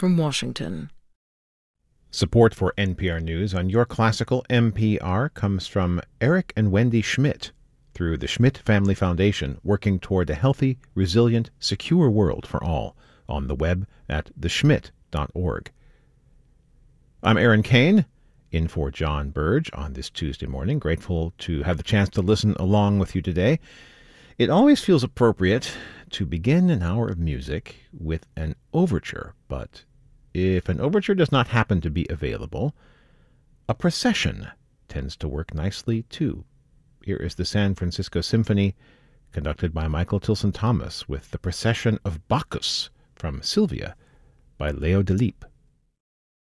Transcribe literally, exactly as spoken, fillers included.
from Washington. Support for N P R News on Your Classical M P R comes from Eric and Wendy Schmidt through the Schmidt Family Foundation, working toward a healthy, resilient, secure world for all, on the web at the schmidt dot org. I'm Aaron Kane, in for John Burge on this Tuesday morning. Grateful to have the chance to listen along with you today. It always feels appropriate to begin an hour of music with an overture, but if an overture does not happen to be available, a procession tends to work nicely too. Here is the San Francisco Symphony, conducted by Michael Tilson Thomas, with the Procession of Bacchus from Sylvia by Leo Delibes.